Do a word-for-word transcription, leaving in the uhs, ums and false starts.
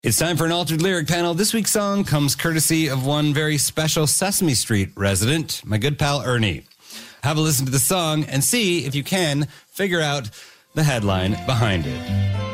It's time for an altered lyric panel. This week's song comes courtesy of one very special Sesame Street resident, my good pal Ernie. Have a listen to the song and see if you can figure out the headline behind it.